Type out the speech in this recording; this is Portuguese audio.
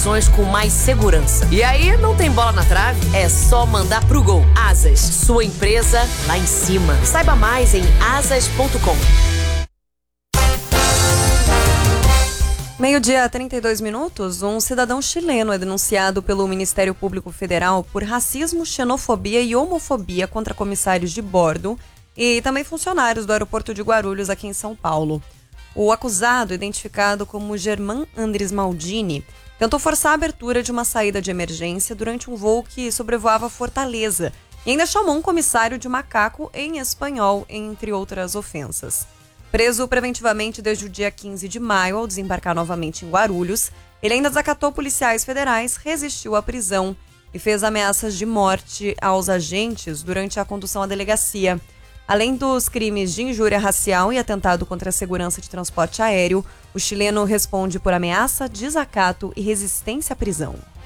com mais segurança. E aí, não tem bola na trave? É só mandar pro gol. Asas, sua empresa lá em cima. Saiba mais em asas.com. 12:32. Um cidadão chileno é denunciado pelo Ministério Público Federal por racismo, xenofobia e homofobia contra comissários de bordo e também funcionários do aeroporto de Guarulhos, aqui em São Paulo. O acusado, identificado como Germán Andres Maldini, tentou forçar a abertura de uma saída de emergência durante um voo que sobrevoava Fortaleza e ainda chamou um comissário de macaco em espanhol, entre outras ofensas. Preso preventivamente desde o dia 15 de maio ao desembarcar novamente em Guarulhos, ele ainda desacatou policiais federais, resistiu à prisão e fez ameaças de morte aos agentes durante a condução à delegacia. Além dos crimes de injúria racial e atentado contra a segurança de transporte aéreo, o chileno responde por ameaça, desacato e resistência à prisão.